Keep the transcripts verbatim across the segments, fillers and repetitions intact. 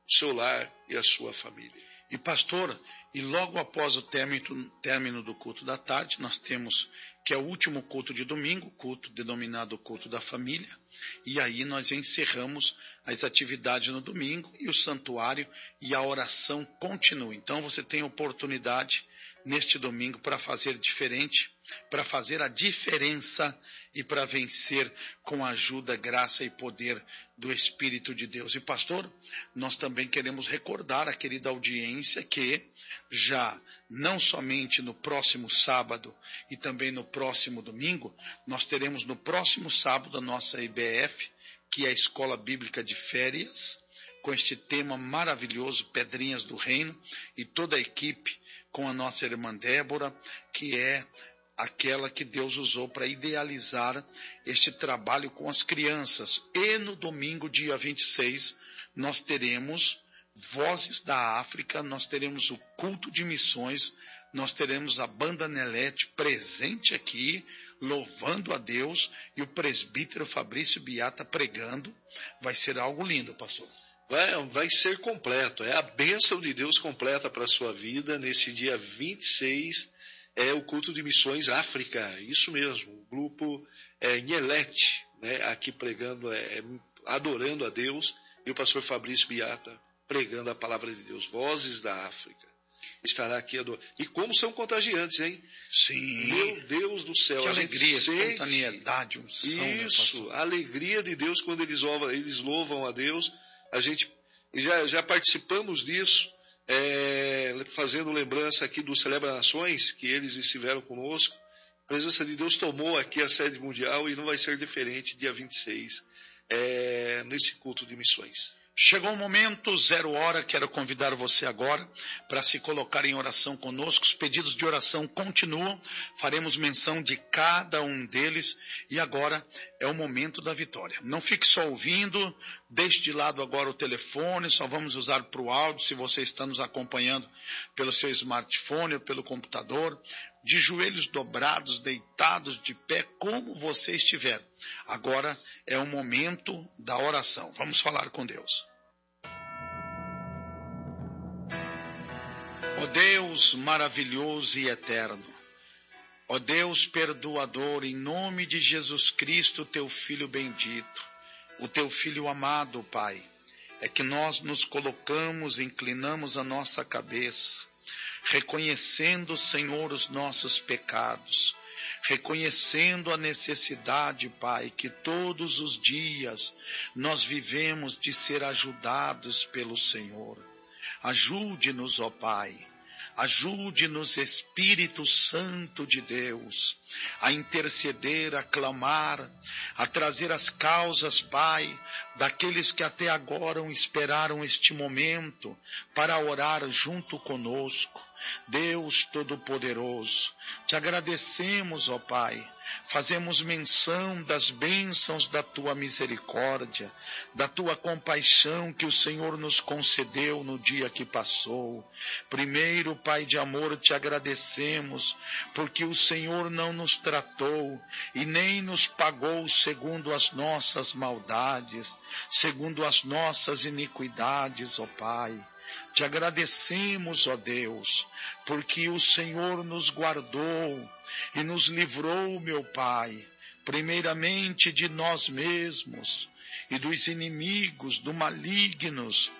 o seu lar e a sua família. E pastor, e logo após o término, término do culto da tarde, nós temos que é o último culto de domingo, culto denominado culto da família, e aí nós encerramos as atividades no domingo e o santuário e a oração continua. Então você tem oportunidade neste domingo para fazer diferente, para fazer a diferença e para vencer com a ajuda, graça e poder do Espírito de Deus. E pastor, nós também queremos recordar a querida audiência que já não somente no próximo sábado e também no próximo domingo, nós teremos no próximo sábado a nossa I B F, que é a Escola Bíblica de Férias, com este tema maravilhoso, Pedrinhas do Reino, e toda a equipe com a nossa irmã Débora, que é aquela que Deus usou para idealizar este trabalho com as crianças. E no domingo, dia vinte e seis, nós teremos Vozes da África, nós teremos o culto de missões, nós teremos a banda Nelete presente aqui, louvando a Deus, e o presbítero Fabrício Biata pregando. Vai ser algo lindo, pastor. Vai, vai ser completo, é a bênção de Deus completa para a sua vida. Nesse dia vinte e seis é o culto de missões África, isso mesmo, o grupo é, Nelete, né, aqui pregando, é, adorando a Deus, e o pastor Fabrício Biata pregando a palavra de Deus. Vozes da África estará aqui adorando. E como são contagiantes, hein? Sim. Meu Deus do céu. Que a alegria, gente sente espontaneidade, unção. isso, né, a alegria de Deus quando eles louvam, eles louvam a Deus. A gente já, já participamos disso, é, fazendo lembrança aqui do Celebra Nações, que eles estiveram conosco. A presença de Deus tomou aqui a sede mundial e não vai ser diferente dia vinte e seis, é, nesse culto de missões. Chegou o momento, zero hora, quero convidar você agora para se colocar em oração conosco. Os pedidos de oração continuam, faremos menção de cada um deles e agora é o momento da vitória. Não fique só ouvindo, deixe de lado agora o telefone, só vamos usar para o áudio se você está nos acompanhando pelo seu smartphone ou pelo computador, de joelhos dobrados, deitados de pé, como você estiver. Agora é o momento da oração. Vamos falar com Deus. Ó Deus maravilhoso e eterno, ó Deus perdoador, em nome de Jesus Cristo, teu Filho bendito, o teu Filho amado, Pai, é que nós nos colocamos, inclinamos a nossa cabeça, reconhecendo, Senhor, os nossos pecados, reconhecendo a necessidade, Pai, que todos os dias nós vivemos de ser ajudados pelo Senhor. Ajude-nos, ó Pai, ajude-nos, Espírito Santo de Deus, a interceder, a clamar, a trazer as causas, Pai, daqueles que até agora esperaram este momento para orar junto conosco. Deus Todo-Poderoso, te agradecemos, ó Pai, fazemos menção das bênçãos da Tua misericórdia, da Tua compaixão que o Senhor nos concedeu no dia que passou. Primeiro, Pai de amor, te agradecemos, porque o Senhor não nos tratou e nem nos pagou segundo as nossas maldades, segundo as nossas iniquidades, ó Pai. Te agradecemos, ó Deus, porque o Senhor nos guardou e nos livrou, meu Pai, primeiramente de nós mesmos e dos inimigos, dos malignos,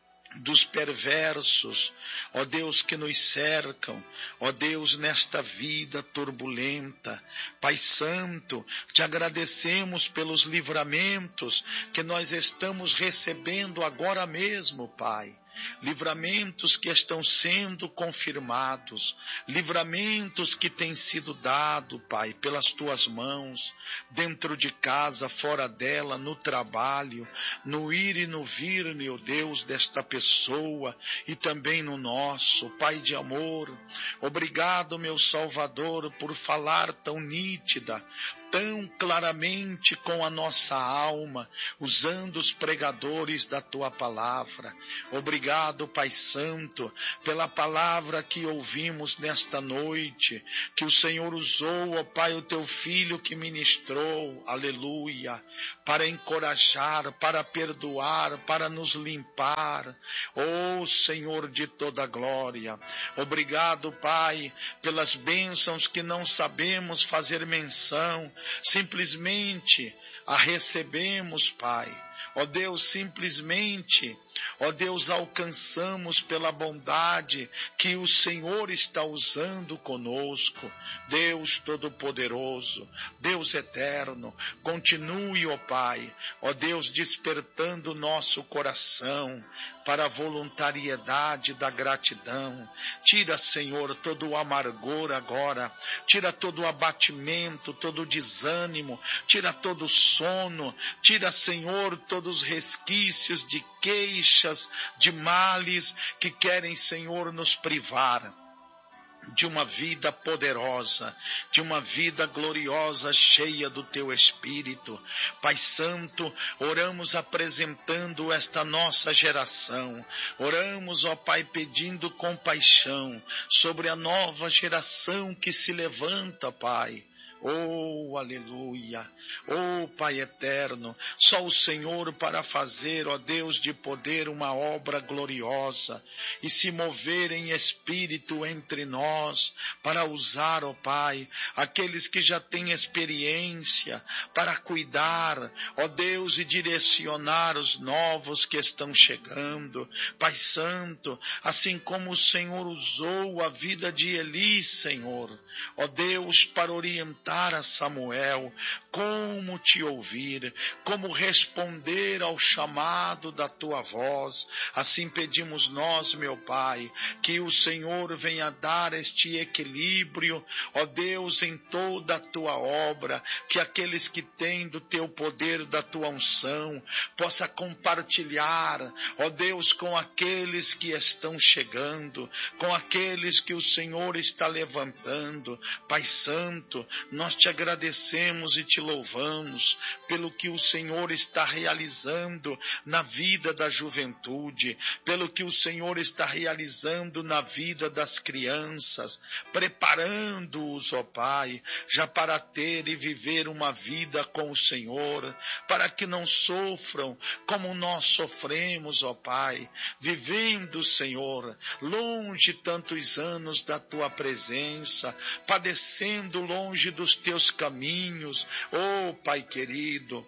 dos perversos, ó Deus, que nos cercam, ó Deus, nesta vida turbulenta. Pai Santo, te agradecemos pelos livramentos que nós estamos recebendo agora mesmo, Pai. Livramentos que estão sendo confirmados, livramentos que têm sido dados, Pai, pelas Tuas mãos, dentro de casa, fora dela, no trabalho, no ir e no vir, meu Deus, desta pessoa e também no nosso. Pai de amor, obrigado, meu Salvador, por falar tão nítida, tão claramente com a nossa alma, usando os pregadores da tua palavra. Obrigado, Pai Santo, pela palavra que ouvimos nesta noite, que o Senhor usou, ó Pai, o teu filho que ministrou, aleluia, para encorajar, para perdoar, para nos limpar. Ó Senhor de toda glória, obrigado, Pai, pelas bênçãos que não sabemos fazer menção, simplesmente a recebemos, Pai. Ó Deus, simplesmente, ó Deus, alcançamos pela bondade que o Senhor está usando conosco. Deus Todo-Poderoso, Deus Eterno, continue, ó Pai, ó Deus, despertando o nosso coração para a voluntariedade da gratidão. Tira, Senhor, todo o amargor agora, tira todo o abatimento, todo o desânimo, tira todo o sono, tira, Senhor, todos os resquícios de queixas, de males que querem, Senhor, nos privar de uma vida poderosa, de uma vida gloriosa, cheia do teu Espírito. Pai Santo, oramos apresentando esta nossa geração, oramos, ó Pai, pedindo compaixão sobre a nova geração que se levanta, Pai. Oh, aleluia, oh Pai eterno, só o Senhor para fazer, ó Deus de poder, uma obra gloriosa e se mover em espírito entre nós, para usar, ó Pai, aqueles que já têm experiência, para cuidar, ó Deus, e direcionar os novos que estão chegando. Pai Santo, assim como o Senhor usou a vida de Eli, Senhor, ó Deus, para orientar a Samuel, como te ouvir, como responder ao chamado da tua voz. Assim pedimos nós, meu Pai, que o Senhor venha dar este equilíbrio, ó Deus, em toda a tua obra, que aqueles que têm do teu poder, da tua unção, possa compartilhar, ó Deus, com aqueles que estão chegando, com aqueles que o Senhor está levantando. Pai Santo, nós te agradecemos e te louvamos pelo que o Senhor está realizando na vida da juventude, pelo que o Senhor está realizando na vida das crianças, preparando-os, ó Pai, já para ter e viver uma vida com o Senhor, para que não sofram como nós sofremos, ó Pai, vivendo, Senhor, longe tantos anos da tua presença, padecendo longe dos teus caminhos. Oh Pai querido,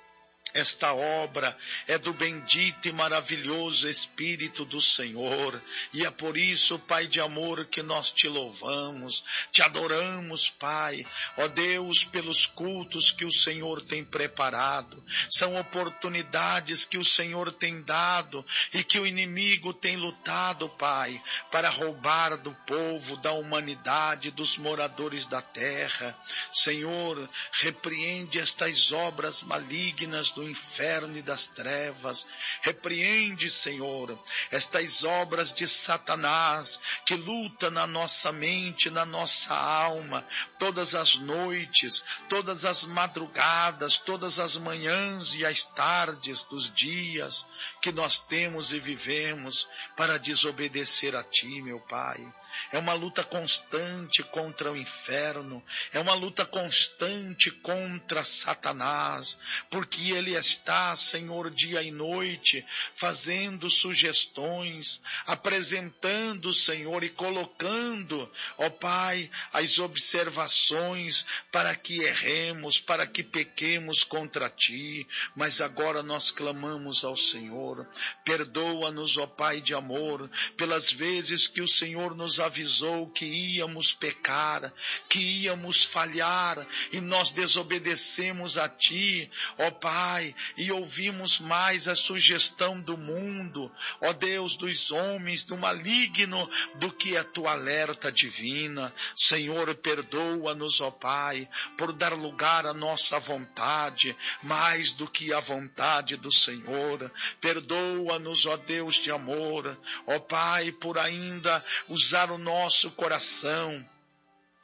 esta obra é do bendito e maravilhoso Espírito do Senhor, e é por isso, Pai de amor, que nós te louvamos, te adoramos, Pai, ó Deus, pelos cultos que o Senhor tem preparado. São oportunidades que o Senhor tem dado e que o inimigo tem lutado, Pai, para roubar do povo, da humanidade, dos moradores da terra. Senhor, repreende estas obras malignas do inferno e das trevas. Repreende, Senhor, estas obras de Satanás que luta na nossa mente, na nossa alma, todas as noites, todas as madrugadas, todas as manhãs e as tardes dos dias que nós temos e vivemos para desobedecer a Ti, meu Pai. É uma luta constante contra o inferno, é uma luta constante contra Satanás, porque ele está, Senhor, dia e noite, fazendo sugestões, apresentando, Senhor, e colocando, ó Pai, as observações para que erremos, para que pequemos contra Ti. Mas agora nós clamamos ao Senhor, perdoa-nos, ó Pai de amor, pelas vezes que o Senhor nos avisou que íamos pecar, que íamos falhar, e nós desobedecemos a Ti, ó Pai, e ouvimos mais a sugestão do mundo, ó Deus, dos homens, do maligno, do que a Tua alerta divina. Senhor, perdoa-nos, ó Pai, por dar lugar à nossa vontade, mais do que a vontade do Senhor. Perdoa-nos, ó Deus de amor, ó Pai, por ainda usar o nosso coração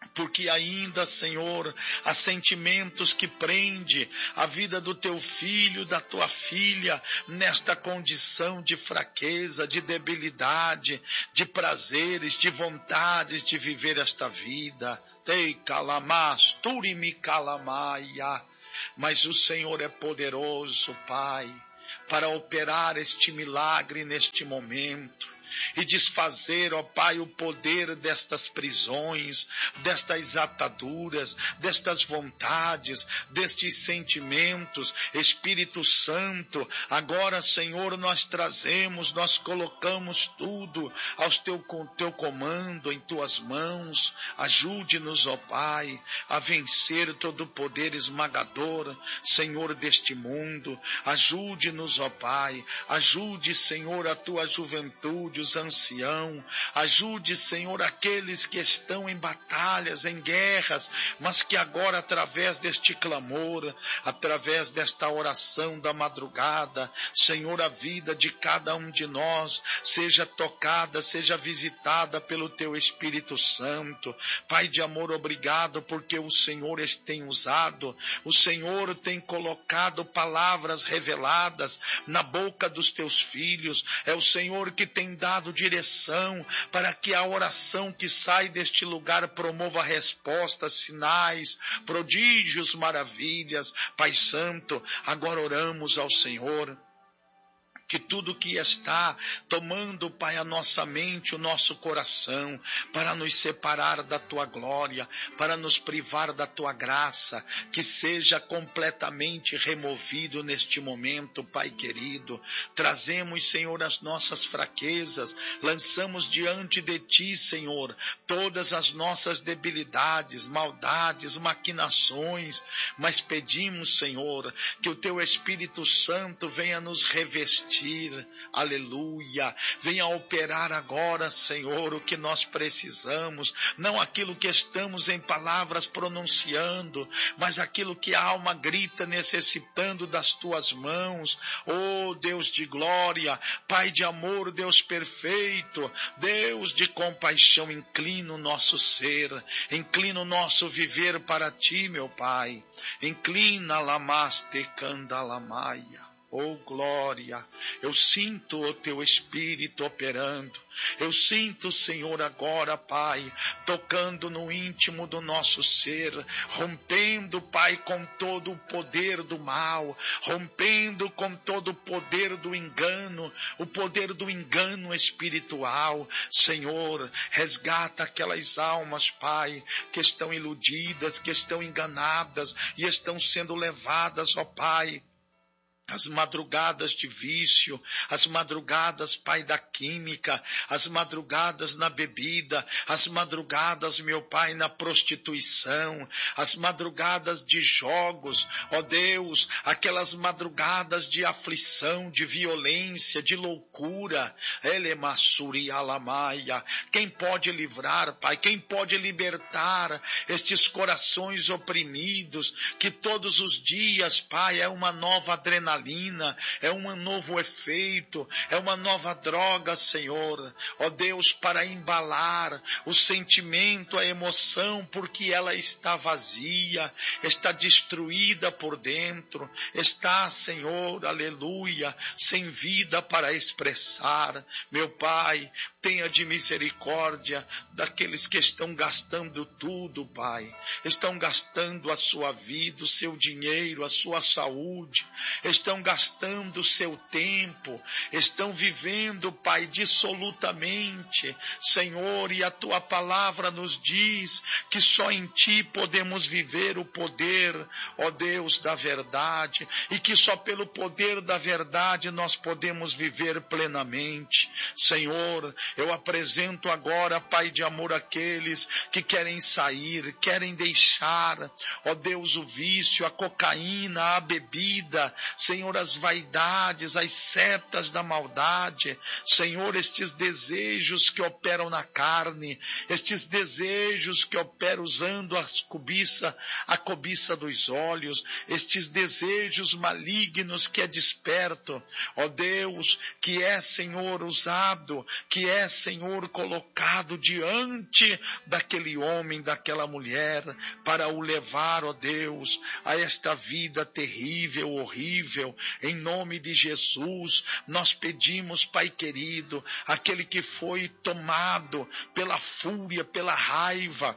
porque ainda, Senhor, há sentimentos que prende a vida do teu filho, da tua filha, nesta condição de fraqueza, de debilidade, de prazeres, de vontades de viver esta vida. Tei calamas, turimi calamaia. Mas o Senhor é poderoso, Pai, para operar este milagre neste momento e desfazer, ó Pai, o poder destas prisões, destas ataduras, destas vontades, destes sentimentos. Espírito Santo, agora, Senhor, nós trazemos, nós colocamos tudo ao teu, teu comando, em tuas mãos. Ajude-nos, ó Pai, a vencer todo o poder esmagador, Senhor, deste mundo. Ajude-nos, ó Pai, ajude, Senhor, a tua juventude, os anciãos, ajude, Senhor, aqueles que estão em batalhas, em guerras, mas que agora, através deste clamor, através desta oração da madrugada, Senhor, a vida de cada um de nós seja tocada, seja visitada pelo teu Espírito Santo. Pai de amor, obrigado, porque o Senhor tem usado, o Senhor tem colocado palavras reveladas na boca dos teus filhos. É o Senhor que tem dado direção para que a oração que sai deste lugar promova respostas, sinais, prodígios, maravilhas. Pai Santo, agora oramos ao Senhor que tudo que está tomando, Pai, a nossa mente, o nosso coração, para nos separar da Tua glória, para nos privar da Tua graça, que seja completamente removido neste momento, Pai querido. Trazemos, Senhor, as nossas fraquezas, lançamos diante de Ti, Senhor, todas as nossas debilidades, maldades, maquinações, mas pedimos, Senhor, que o Teu Espírito Santo venha nos revestir. Aleluia, venha operar agora, Senhor, o que nós precisamos, não aquilo que estamos em palavras pronunciando, mas aquilo que a alma grita necessitando das tuas mãos. Oh Deus de glória, Pai de amor, Deus perfeito, Deus de compaixão, inclina o nosso ser, inclina o nosso viver para ti, meu Pai, inclina lamaste candalamaia. Oh glória, eu sinto o teu Espírito operando, eu sinto, Senhor, agora, Pai, tocando no íntimo do nosso ser, rompendo, Pai, com todo o poder do mal, rompendo com todo o poder do engano, o poder do engano espiritual. Senhor, resgata aquelas almas, Pai, que estão iludidas, que estão enganadas e estão sendo levadas, ó Pai, as madrugadas de vício, as madrugadas, Pai, da química, as madrugadas na bebida, as madrugadas, meu Pai, na prostituição, as madrugadas de jogos, ó Deus, aquelas madrugadas de aflição, de violência, de loucura. Elemassuri alamaia. Quem pode livrar, Pai? Quem pode libertar estes corações oprimidos, que todos os dias, Pai, é uma nova adrenalina, é um novo efeito, é uma nova droga, Senhor, ó Deus, para embalar o sentimento, a emoção, porque ela está vazia, está destruída por dentro, está, Senhor, aleluia, sem vida para expressar. Meu Pai, tenha de misericórdia daqueles que estão gastando tudo, Pai, estão gastando a sua vida, o seu dinheiro, a sua saúde, estão gastando o seu tempo, estão vivendo, Pai, dissolutamente, Senhor, e a Tua palavra nos diz que só em Ti podemos viver o poder, ó Deus, da verdade, e que só pelo poder da verdade nós podemos viver plenamente. Senhor, eu apresento agora, Pai de amor, aqueles que querem sair, querem deixar, ó Deus, o vício, a cocaína, a bebida, Senhor, as vaidades, as setas da maldade, Senhor, estes desejos que operam na carne, estes desejos que operam usando a cobiça, a cobiça dos olhos, estes desejos malignos que é desperto, ó Deus, que é, Senhor, usado, que é, Senhor, colocado diante daquele homem, daquela mulher, para o levar, ó Deus, a esta vida terrível, horrível. Em nome de Jesus, nós pedimos, Pai querido, aquele que foi tomado pela fúria, pela raiva,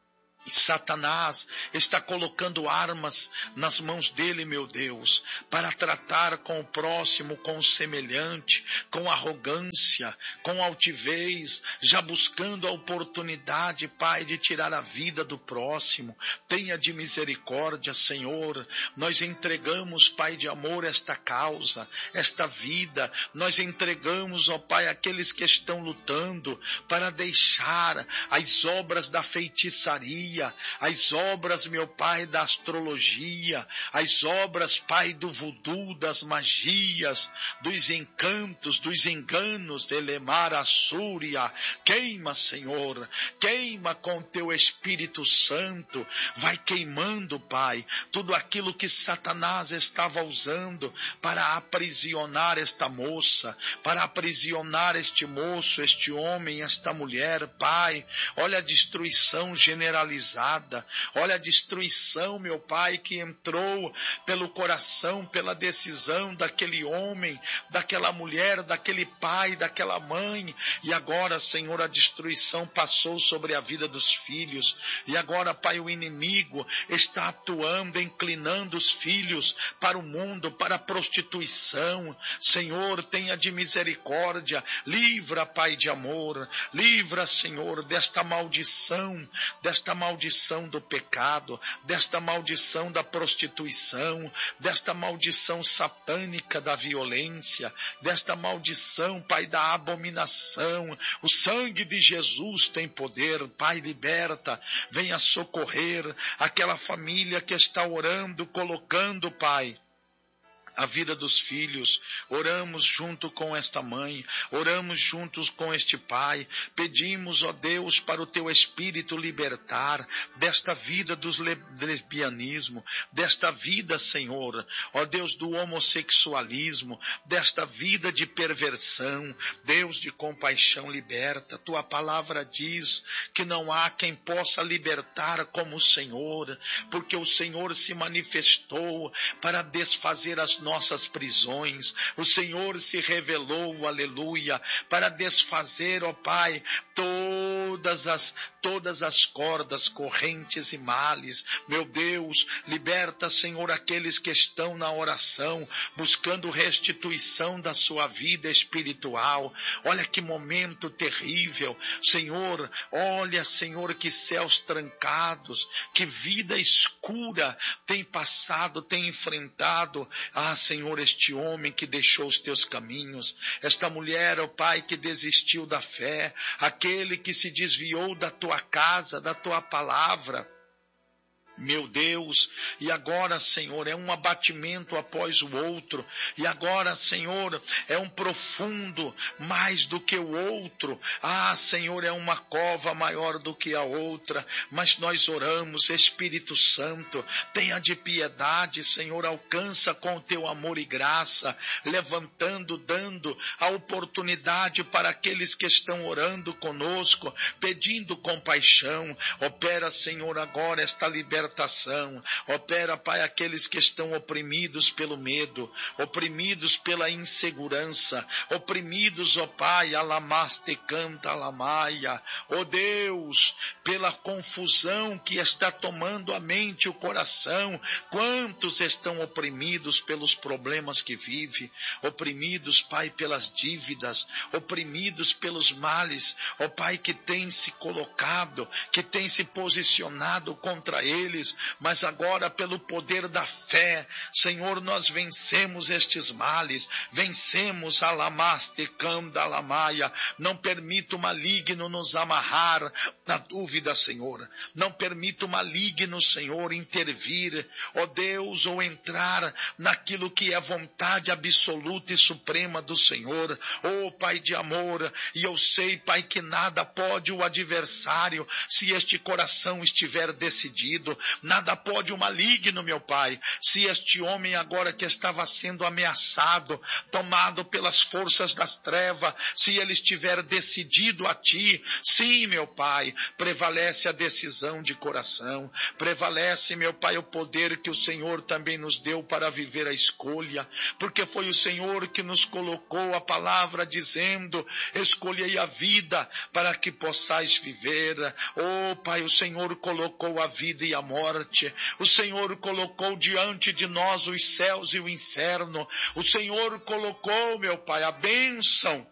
e Satanás está colocando armas nas mãos dele, meu Deus, para tratar com o próximo, com o semelhante, com arrogância, com altivez, já buscando a oportunidade, Pai, de tirar a vida do próximo. Tenha de misericórdia, Senhor. Nós entregamos, Pai de amor, esta causa, esta vida. Nós entregamos, ó Pai, aqueles que estão lutando para deixar as obras da feitiçaria, as obras, meu Pai, da astrologia, as obras, Pai, do voodoo, das magias, dos encantos, dos enganos, Elemar Assúria. Queima, Senhor, queima com teu Espírito Santo, vai queimando, Pai, tudo aquilo que Satanás estava usando para aprisionar esta moça, para aprisionar este moço, este homem, esta mulher, Pai. Olha a destruição generalizada, olha a destruição, meu Pai, que entrou pelo coração, pela decisão daquele homem, daquela mulher, daquele pai, daquela mãe, e agora, Senhor, a destruição passou sobre a vida dos filhos, e agora, Pai, o inimigo está atuando, inclinando os filhos para o mundo, para a prostituição. Senhor, tenha de misericórdia, livra, Pai de amor, livra, Senhor, desta maldição, desta maldição maldição do pecado, desta maldição da prostituição, desta maldição satânica da violência, desta maldição, Pai, da abominação. O sangue de Jesus tem poder, Pai, liberta, venha socorrer aquela família que está orando, colocando, Pai, a vida dos filhos. Oramos junto com esta mãe, oramos juntos com este pai, pedimos, ó Deus, para o teu Espírito libertar desta vida do lesbianismo, desta vida, Senhor, ó Deus, do homossexualismo, desta vida de perversão. Deus de compaixão, liberta. Tua palavra diz que não há quem possa libertar como o Senhor, porque o Senhor se manifestou para desfazer as nossas prisões. O Senhor se revelou, aleluia, para desfazer, ó Pai, todas as, todas as cordas, correntes e males. Meu Deus, liberta, Senhor, aqueles que estão na oração, buscando restituição da sua vida espiritual. Olha que momento terrível, Senhor, olha, Senhor, que céus trancados, que vida escura tem passado, tem enfrentado. Ah, Senhor, este homem que deixou os teus caminhos, esta mulher, ó Pai, que desistiu da fé, aquele que se desviou da tua casa, da tua palavra. Meu Deus, e agora, Senhor, é um abatimento após o outro, e agora, Senhor, é um profundo mais do que o outro. Ah, Senhor, é uma cova maior do que a outra, mas nós oramos, Espírito Santo, tenha de piedade, Senhor, alcança com o teu amor e graça, levantando, dando a oportunidade para aqueles que estão orando conosco, pedindo compaixão. Opera, Senhor, agora esta libertação. Opera, Pai, aqueles que estão oprimidos pelo medo, oprimidos pela insegurança, oprimidos, ó Pai, alamaste canta alamaia, ó Deus, pela confusão que está tomando a mente e o coração. Quantos estão oprimidos pelos problemas que vive, oprimidos, Pai, pelas dívidas, oprimidos pelos males, ó Pai, que tem se colocado, que tem se posicionado contra ele. deles, mas agora pelo poder da fé, Senhor, nós vencemos estes males, vencemos a lamaste canda lamaia. Não permita o maligno nos amarrar na dúvida, Senhor. Não permita o maligno, Senhor, intervir, ó Deus, ou entrar naquilo que é vontade absoluta e suprema do Senhor. Ó Pai de amor, e eu sei, Pai, que nada pode o adversário, se este coração estiver decidido, nada pode o maligno, meu Pai, se este homem agora que estava sendo ameaçado, tomado pelas forças das trevas, se ele estiver decidido a Ti, sim, meu Pai, prevalece a decisão de coração, prevalece, meu Pai, o poder que o Senhor também nos deu para viver a escolha, porque foi o Senhor que nos colocou a palavra dizendo, escolhei a vida para que possais viver. Oh Pai, o Senhor colocou a vida e a morte, o Senhor colocou diante de nós os céus e o inferno, o Senhor colocou, meu Pai, a bênção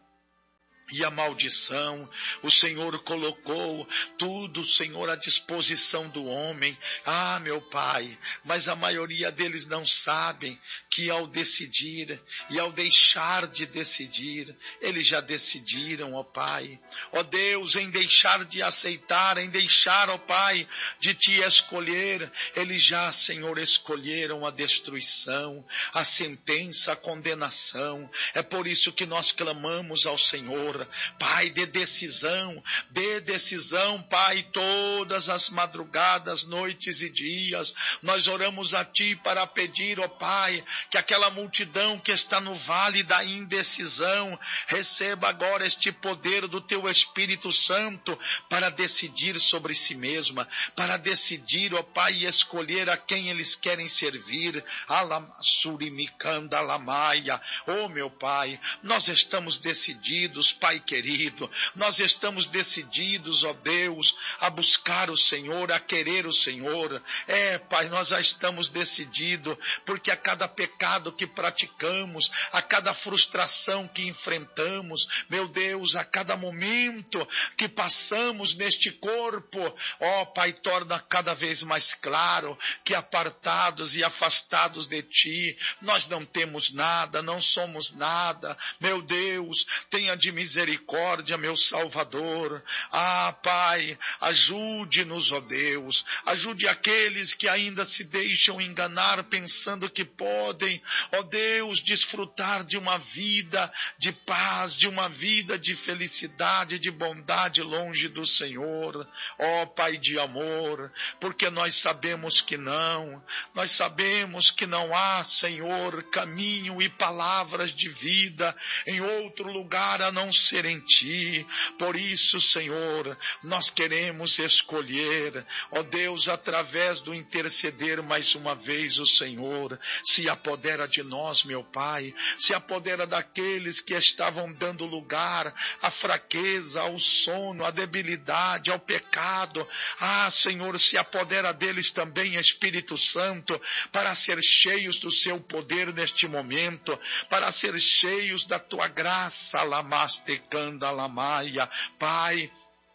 e a maldição. O Senhor colocou tudo, Senhor, à disposição do homem. Ah, meu Pai, mas a maioria deles não sabem que ao decidir e ao deixar de decidir, eles já decidiram, ó Pai. Ó Deus, em deixar de aceitar, em deixar, ó Pai, de Te escolher, eles já, Senhor, escolheram a destruição, a sentença, a condenação. É por isso que nós clamamos ao Senhor, Pai, dê decisão, dê decisão, Pai, todas as madrugadas, noites e dias, nós oramos a Ti para pedir, ó Pai, que aquela multidão que está no vale da indecisão, receba agora este poder do Teu Espírito Santo, para decidir sobre si mesma, para decidir, ó Pai, e escolher a quem eles querem servir, Alamassurimicanda Lamaia. Ó meu Pai, nós estamos decididos, Pai querido, nós estamos decididos, ó Deus, a buscar o Senhor, a querer o Senhor. É, Pai, nós já estamos decididos, porque a cada pecado que praticamos, a cada frustração que enfrentamos, meu Deus, a cada momento que passamos neste corpo, ó Pai, torna cada vez mais claro que apartados e afastados de Ti, nós não temos nada, não somos nada. Meu Deus, tenha de misericórdia, meu Salvador. Ah, Pai, ajude-nos, ó Deus, ajude aqueles que ainda se deixam enganar pensando que podem, ó Deus, desfrutar de uma vida de paz, de uma vida de felicidade, de bondade longe do Senhor. Ó Pai de amor, porque nós sabemos que não, nós sabemos que não há, Senhor, caminho e palavras de vida em outro lugar a não ser em Ti. Por isso, Senhor, nós queremos escolher, ó Deus, através do interceder mais uma vez o Senhor, se apodera de nós, meu Pai, se apodera daqueles que estavam dando lugar à fraqueza, ao sono, à debilidade, ao pecado. Ah, Senhor, se apodera deles também, Espírito Santo, para ser cheios do Seu poder neste momento, para ser cheios da Tua graça, Lamastecanda Lamaia. Pai,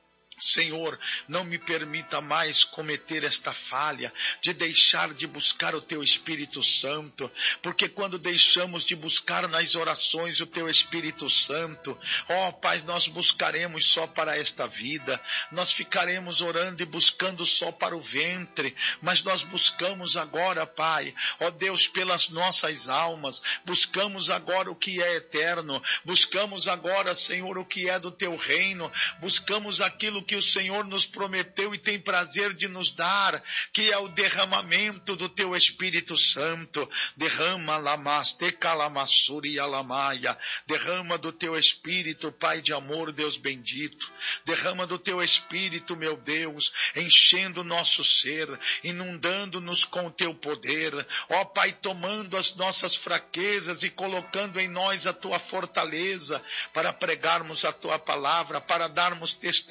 Senhor, não me permita mais cometer esta falha de deixar de buscar o Teu Espírito Santo, porque quando deixamos de buscar nas orações o Teu Espírito Santo, ó Pai, nós buscaremos só para esta vida, nós ficaremos orando e buscando só para o ventre, mas nós buscamos agora, Pai, ó Deus, pelas nossas almas, buscamos agora o que é eterno, buscamos agora, Senhor, o que é do Teu reino, buscamos aquilo que o Senhor nos prometeu e tem prazer de nos dar, que é o derramamento do Teu Espírito Santo. Derrama lamaste calamassuri alamaia, derrama do Teu Espírito, Pai de amor, Deus bendito, derrama do Teu Espírito, meu Deus, enchendo o nosso ser, inundando-nos com o Teu poder, ó Pai, tomando as nossas fraquezas e colocando em nós a Tua fortaleza, para pregarmos a Tua palavra, para darmos testemunho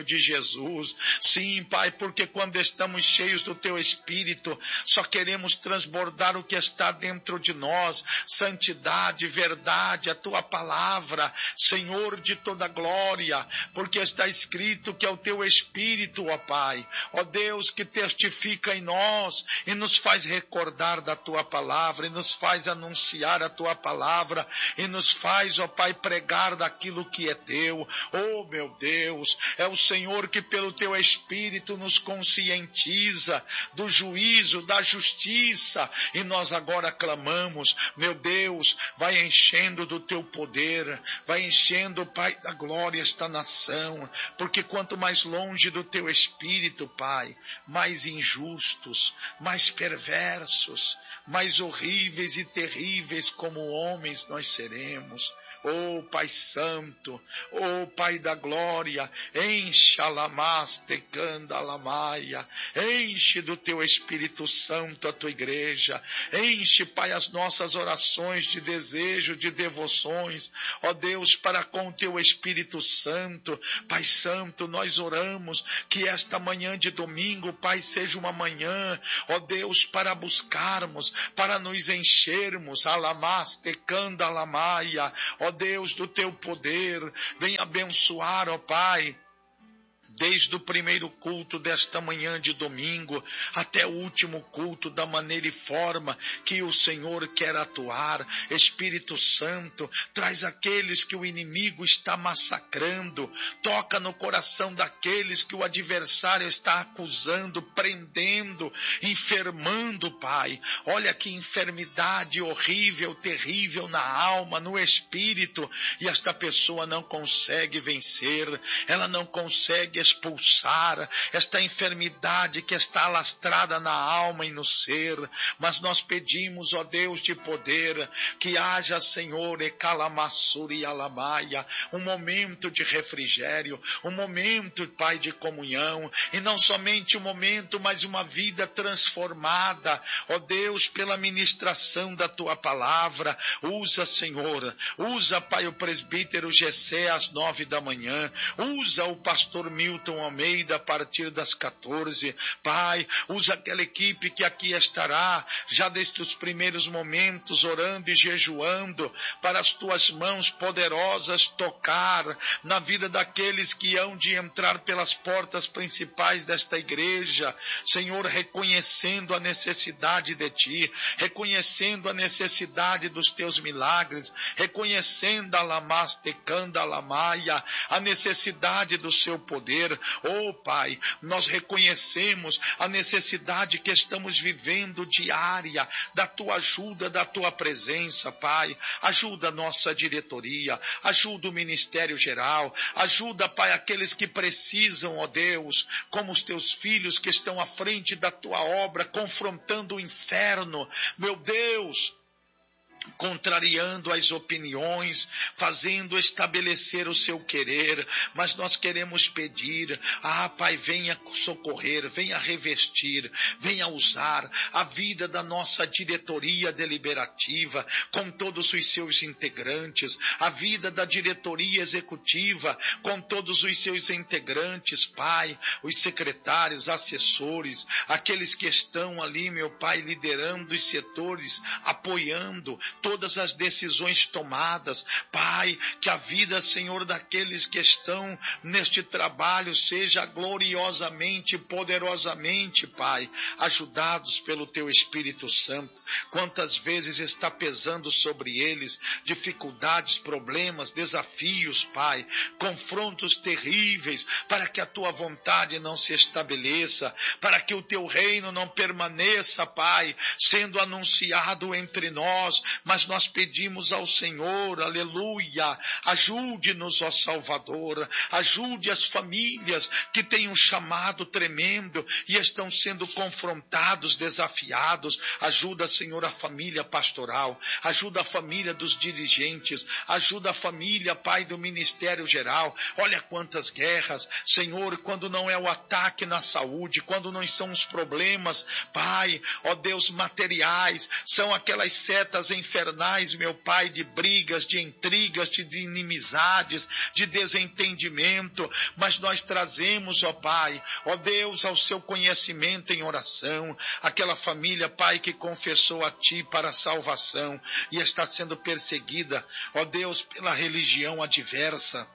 de Jesus. Sim, Pai, porque quando estamos cheios do Teu Espírito, só queremos transbordar o que está dentro de nós, santidade, verdade, a Tua palavra, Senhor de toda glória, porque está escrito que é o Teu Espírito, ó Pai, ó Deus, que testifica em nós e nos faz recordar da Tua palavra, e nos faz anunciar a Tua palavra, e nos faz, ó Pai, pregar daquilo que é Teu. Oh, meu Deus, é o Senhor que pelo Teu Espírito nos conscientiza do juízo, da justiça, e nós agora clamamos, meu Deus, vai enchendo do Teu poder, vai enchendo, Pai, da glória esta nação, porque quanto mais longe do Teu Espírito, Pai, mais injustos, mais perversos, mais horríveis e terríveis como homens nós seremos. Oh, Pai Santo, oh, Pai da glória, enche a lamaste canda lamaia, enche do Teu Espírito Santo a Tua igreja, enche, Pai, as nossas orações de desejo, de devoções, ó Deus, para com o Teu Espírito Santo. Pai Santo, nós oramos que esta manhã de domingo, Pai, seja uma manhã, ó Deus, para buscarmos, para nos enchermos, alamaste canda lamaia, ó Deus, do Teu poder, vem abençoar, ó Pai, desde o primeiro culto desta manhã de domingo até o último culto, da maneira e forma que o Senhor quer atuar. Espírito Santo, traz aqueles que o inimigo está massacrando, toca no coração daqueles que o adversário está acusando, prendendo, enfermando, Pai. Olha que enfermidade horrível, terrível na alma, no espírito, e esta pessoa não consegue vencer, ela não consegue expulsar esta enfermidade que está alastrada na alma e no ser, mas nós pedimos, ó Deus de poder, que haja, Senhor, ecalamassuri alamaia, um momento de refrigério, um momento, Pai, de comunhão, e não somente um momento, mas uma vida transformada, ó Deus, pela ministração da Tua palavra. Usa, Senhor, usa, Pai, o presbítero Gessé às nove da manhã, usa o pastor Milton Almeida a partir das quatorze, Pai, usa aquela equipe que aqui estará, já desde os primeiros momentos, orando e jejuando, para as Tuas mãos poderosas tocar na vida daqueles que hão de entrar pelas portas principais desta igreja, Senhor, reconhecendo a necessidade de Ti, reconhecendo a necessidade dos Teus milagres, reconhecendo a lamaste canda lamaia, a necessidade do Seu poder. Oh, Pai, nós reconhecemos a necessidade que estamos vivendo diária da Tua ajuda, da Tua presença, Pai. Ajuda a nossa diretoria, ajuda o Ministério Geral, ajuda, Pai, aqueles que precisam, ó Deus, como os Teus filhos que estão à frente da Tua obra, confrontando o inferno. Meu Deus, contrariando as opiniões, fazendo estabelecer o Seu querer, mas nós queremos pedir, ah, Pai, venha socorrer, venha revestir, venha usar a vida da nossa diretoria deliberativa, com todos os seus integrantes, a vida da diretoria executiva, com todos os seus integrantes, Pai, os secretários, assessores, aqueles que estão ali, meu Pai, liderando os setores, apoiando todas as decisões tomadas, Pai, que a vida, Senhor, daqueles que estão neste trabalho seja gloriosamente, poderosamente, Pai, ajudados pelo Teu Espírito Santo. Quantas vezes está pesando sobre eles dificuldades, problemas, desafios, Pai, confrontos terríveis, para que a Tua vontade não se estabeleça, para que o Teu reino não permaneça, Pai, sendo anunciado entre nós, mas nós pedimos ao Senhor, aleluia, ajude-nos, ó Salvador, ajude as famílias que têm um chamado tremendo e estão sendo confrontados, desafiados. Ajuda, Senhor, a família pastoral, ajuda a família dos dirigentes, ajuda a família, Pai, do Ministério Geral. Olha quantas guerras, Senhor, quando não é o ataque na saúde, quando não são os problemas, Pai, ó Deus, materiais, são aquelas setas em infernais, meu Pai, de brigas, de intrigas, de inimizades, de desentendimento, mas nós trazemos, ó Pai, ó Deus, ao seu conhecimento em oração, aquela família, Pai, que confessou a Ti para a salvação e está sendo perseguida, ó Deus, pela religião adversa,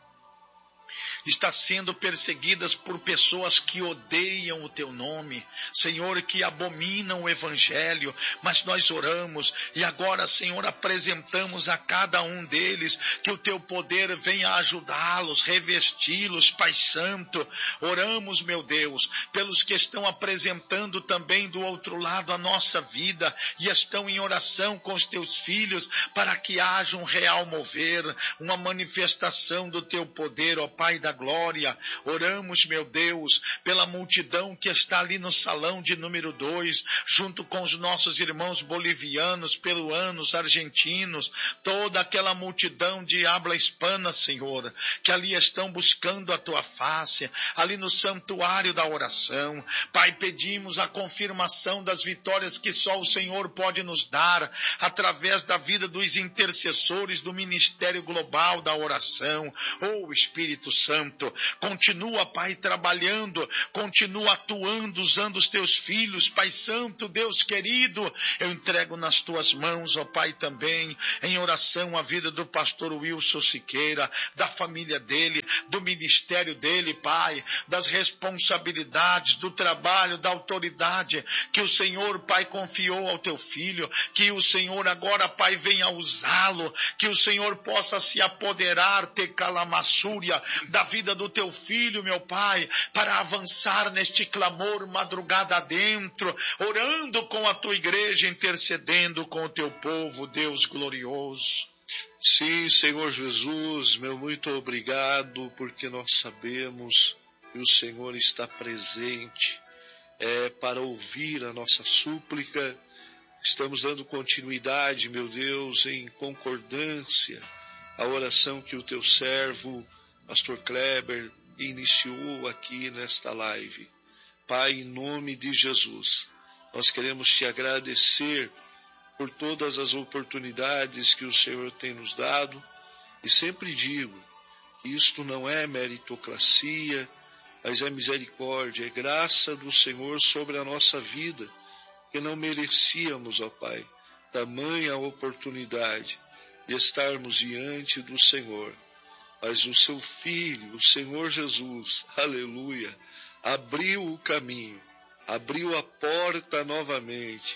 está sendo perseguidas por pessoas que odeiam o Teu nome, Senhor, que abominam o Evangelho, mas nós oramos e agora, Senhor, apresentamos a cada um deles, que o Teu poder venha ajudá-los, revesti-los, Pai Santo. Oramos, meu Deus, pelos que estão apresentando também do outro lado a nossa vida e estão em oração com os Teus filhos, para que haja um real mover, uma manifestação do Teu poder, ó Pai da glória. Oramos, meu Deus, pela multidão que está ali no salão de número dois, junto com os nossos irmãos bolivianos, peruanos, argentinos, toda aquela multidão de habla hispana, Senhor, que ali estão buscando a Tua face, ali no santuário da oração. Pai, pedimos a confirmação das vitórias que só o Senhor pode nos dar, através da vida dos intercessores do Ministério Global da Oração. Oh, Espírito Santo, continua, Pai, trabalhando, continua atuando, usando os Teus filhos, Pai Santo, Deus querido, eu entrego nas Tuas mãos, ó Pai, também, em oração, a vida do pastor Wilson Siqueira, da família dele, do ministério dele, Pai, das responsabilidades, do trabalho, da autoridade, que o Senhor, Pai, confiou ao Teu filho, que o Senhor agora, Pai, venha usá-lo, que o Senhor possa se apoderar, ter calamassúria, da vida do Teu filho, meu Pai, para avançar neste clamor madrugada adentro, orando com a Tua igreja, intercedendo com o Teu povo, Deus glorioso. Sim, Senhor Jesus, meu muito obrigado, porque nós sabemos que o Senhor está presente é, para ouvir a nossa súplica. Estamos dando continuidade, meu Deus, em concordância à oração que o Teu servo Pastor Kleber iniciou aqui nesta live. Pai, em nome de Jesus, nós queremos Te agradecer por todas as oportunidades que o Senhor tem nos dado, e sempre digo que isto não é meritocracia, mas é misericórdia, é graça do Senhor sobre a nossa vida, que não merecíamos, ó Pai, tamanha oportunidade de estarmos diante do Senhor. Mas o Seu Filho, o Senhor Jesus, aleluia, abriu o caminho, abriu a porta novamente,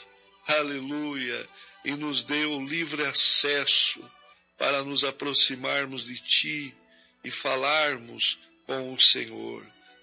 aleluia, e nos deu livre acesso para nos aproximarmos de Ti e falarmos com o Senhor.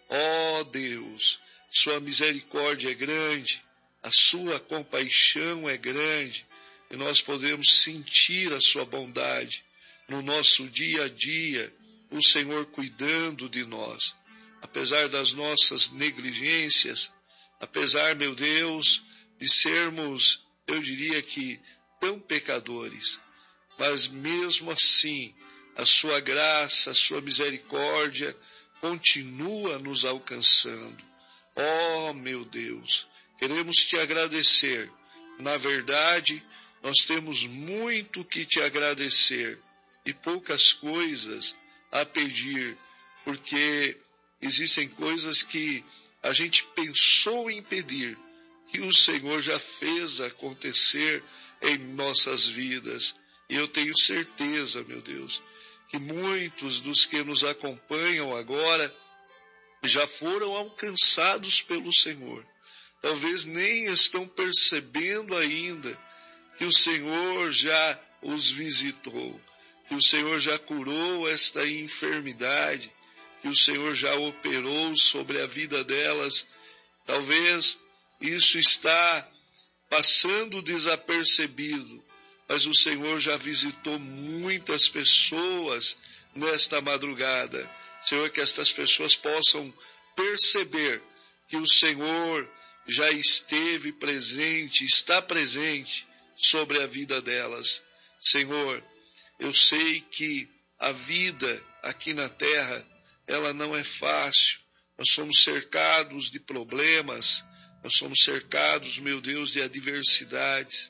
Ó Deus, Sua misericórdia é grande, a Sua compaixão é grande, e nós podemos sentir a Sua bondade no nosso dia a dia, o Senhor cuidando de nós, apesar das nossas negligências, apesar, meu Deus, de sermos, eu diria que, tão pecadores, mas mesmo assim, a Sua graça, a Sua misericórdia continua nos alcançando. Ó, meu Deus, queremos Te agradecer. Na verdade, nós temos muito que Te agradecer e poucas coisas a pedir, porque existem coisas que a gente pensou em pedir, que o Senhor já fez acontecer em nossas vidas. E eu tenho certeza, meu Deus, que muitos dos que nos acompanham agora já foram alcançados pelo Senhor. Talvez nem estão percebendo ainda que o Senhor já os visitou, que o Senhor já curou esta enfermidade, que o Senhor já operou sobre a vida delas. Talvez isso está passando desapercebido, mas o Senhor já visitou muitas pessoas nesta madrugada. Senhor, que estas pessoas possam perceber que o Senhor já esteve presente, está presente sobre a vida delas. Senhor, eu sei que a vida aqui na terra, ela não é fácil. Nós somos cercados de problemas, nós somos cercados, meu Deus, de adversidades.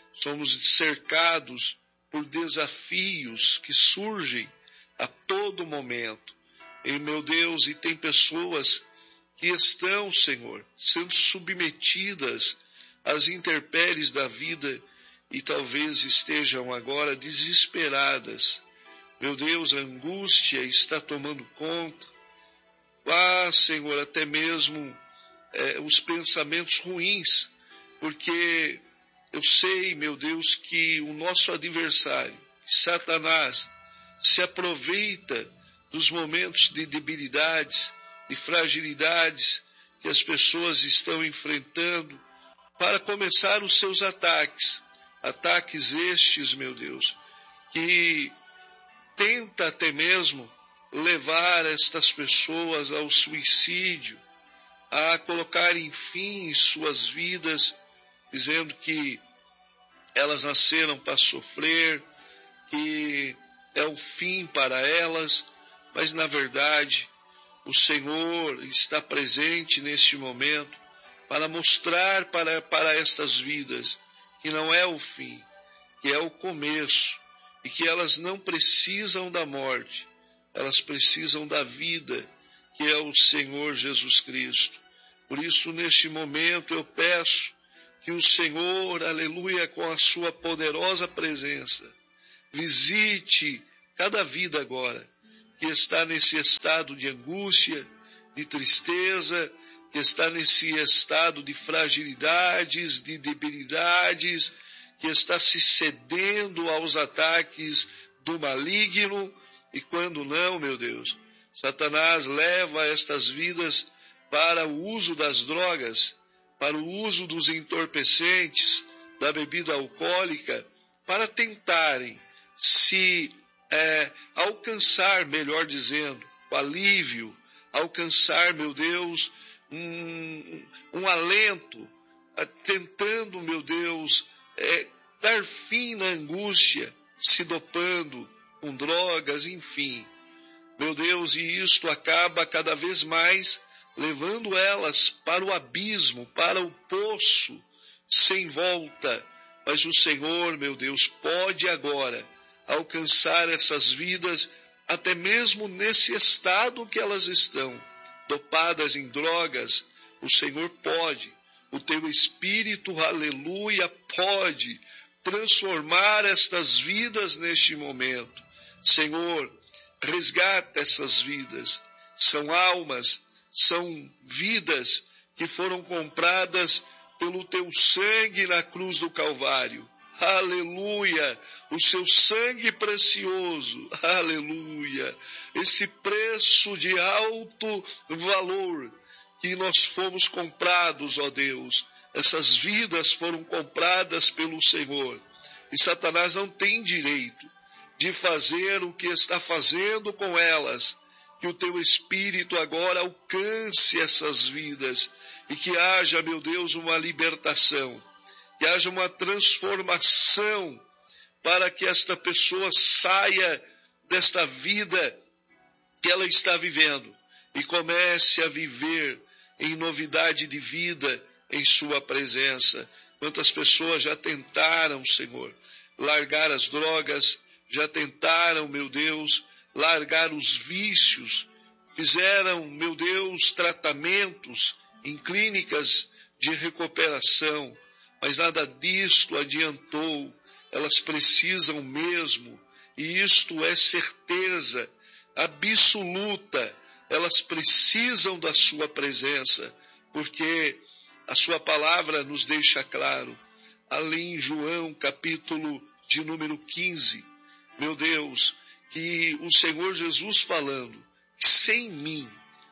somos cercados por desafios que surgem a todo momento. E, meu Deus, e tem pessoas que estão, Senhor, sendo submetidas às intempéries da vida e talvez estejam agora desesperadas. Meu Deus, a angústia está tomando conta. Ah, Senhor, até mesmo é, os pensamentos ruins, porque eu sei, meu Deus, que o nosso adversário, Satanás, se aproveita dos momentos de debilidades e fragilidades que as pessoas estão enfrentando para começar os seus ataques. Ataques estes, meu Deus, que tenta até mesmo levar estas pessoas ao suicídio, a colocarem fim em suas vidas, dizendo que elas nasceram para sofrer, que é o fim para elas, mas na verdade o Senhor está presente neste momento para mostrar para, para estas vidas que não é o fim, que é o começo, e que elas não precisam da morte, elas precisam da vida, que é o Senhor Jesus Cristo. Por isso, neste momento, eu peço que o Senhor, aleluia, com a sua poderosa presença, visite cada vida agora, que está nesse estado de angústia, de tristeza, que está nesse estado de fragilidades, de debilidades, que está se cedendo aos ataques do maligno, e quando não, meu Deus, Satanás leva estas vidas para o uso das drogas, para o uso dos entorpecentes, da bebida alcoólica, para tentarem se é, alcançar, melhor dizendo, o alívio, alcançar, meu Deus, um, um alento, tentando, meu Deus, é, dar fim na angústia, se dopando com drogas, enfim. Meu Deus, e isto acaba cada vez mais levando elas para o abismo, para o poço, sem volta. Mas o Senhor, meu Deus, pode agora alcançar essas vidas, até mesmo nesse estado que elas estão, dopadas em drogas. O Senhor pode, o teu Espírito, aleluia, pode transformar estas vidas neste momento. Senhor, resgata essas vidas. São almas, são vidas que foram compradas pelo teu sangue na cruz do Calvário. Aleluia! O seu sangue precioso. Aleluia! Esse preço de alto valor que nós fomos comprados, ó Deus. Essas vidas foram compradas pelo Senhor. E Satanás não tem direito de fazer o que está fazendo com elas. Que o teu Espírito agora alcance essas vidas e que haja, meu Deus, uma libertação, que haja uma transformação para que esta pessoa saia desta vida que ela está vivendo e comece a viver em novidade de vida em sua presença. Quantas pessoas já tentaram, Senhor, largar as drogas, já tentaram, meu Deus, largar os vícios, fizeram, meu Deus, tratamentos em clínicas de recuperação, mas nada disto adiantou. Elas precisam mesmo, e isto é certeza absoluta, elas precisam da sua presença, porque a sua palavra nos deixa claro, ali em João, capítulo de número quinze, meu Deus, que o Senhor Jesus falando, sem mim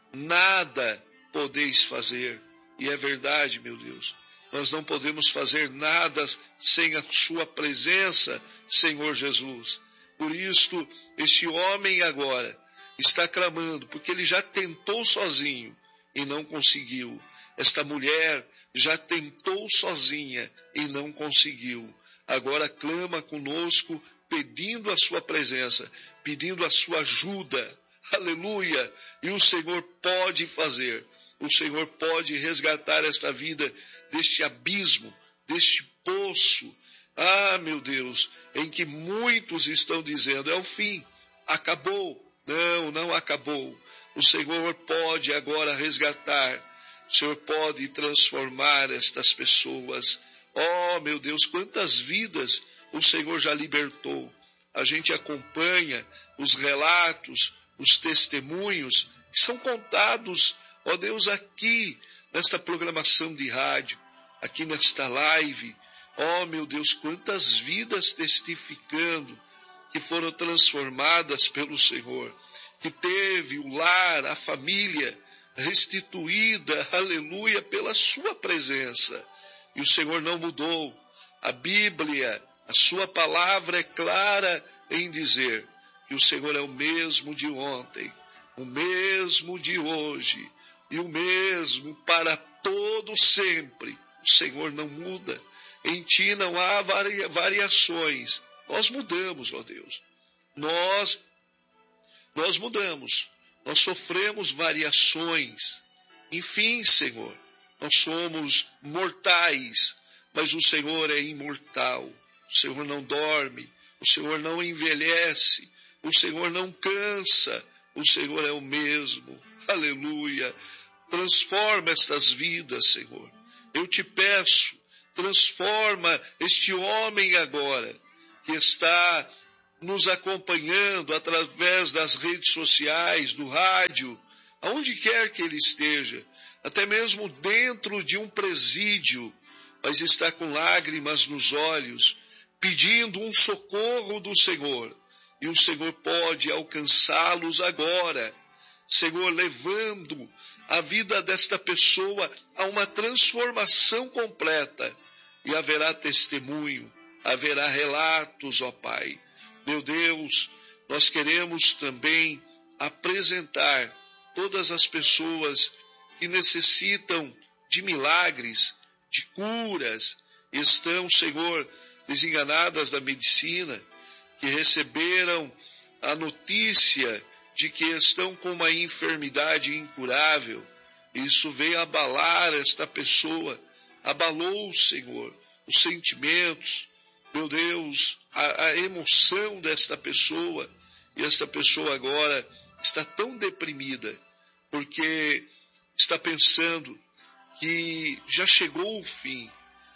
nada podeis fazer. E é verdade, meu Deus, nós não podemos fazer nada sem a sua presença, Senhor Jesus. Por isso, este homem agora está clamando, porque ele já tentou sozinho e não conseguiu. Esta mulher já tentou sozinha e não conseguiu. Agora clama conosco, pedindo a sua presença, pedindo a sua ajuda. Aleluia! E o Senhor pode fazer. O Senhor pode resgatar esta vida deste abismo, deste poço, Ah, meu Deus, em que muitos estão dizendo, é o fim, acabou. Não, não acabou. O Senhor pode agora resgatar, o Senhor pode transformar estas pessoas. Oh, meu Deus, quantas vidas o Senhor já libertou. A gente acompanha os relatos, os testemunhos que são contados, ó Deus, aqui nesta programação de rádio, aqui nesta live. Oh, meu Deus, quantas vidas testificando que foram transformadas pelo Senhor, que teve o lar, a família restituída, aleluia, pela sua presença. E o Senhor não mudou. A Bíblia, a sua palavra é clara em dizer que o Senhor é o mesmo de ontem, o mesmo de hoje e o mesmo para todo sempre. O Senhor não muda. Em ti não há variações. Nós mudamos, ó Deus. Nós, nós mudamos. Nós sofremos variações. Enfim, Senhor, nós somos mortais, mas o Senhor é imortal. O Senhor não dorme, o Senhor não envelhece, o Senhor não cansa, o Senhor é o mesmo. Aleluia. Transforma estas vidas, Senhor. Eu te peço, transforma este homem agora, que está nos acompanhando através das redes sociais, do rádio, aonde quer que ele esteja, até mesmo dentro de um presídio, mas está com lágrimas nos olhos, pedindo um socorro do Senhor. E o Senhor pode alcançá-los agora, Senhor, levando a vida desta pessoa a uma transformação completa. E haverá testemunho, haverá relatos, ó Pai. Meu Deus, nós queremos também apresentar todas as pessoas que necessitam de milagres, de curas, estão, Senhor, desenganadas da medicina, que receberam a notícia de que estão com uma enfermidade incurável. Isso veio abalar esta pessoa, abalou, Senhor, os sentimentos, meu Deus, a, a emoção desta pessoa, e esta pessoa agora está tão deprimida, porque está pensando que já chegou o fim.